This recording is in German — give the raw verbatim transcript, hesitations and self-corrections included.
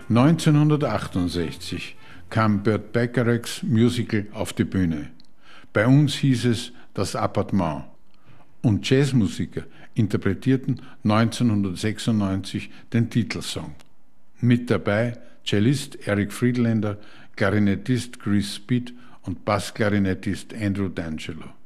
neunzehnhundertachtundsechzig kam Burt Bacharachs Musical auf die Bühne. Bei uns hieß es Das Appartement. Und Jazzmusiker interpretierten neunzehnhundertsechsundneunzig den Titelsong. Mit dabei Cellist Eric Friedländer, Klarinettist Chris Speed und Bassklarinettist Andrew D'Angelo.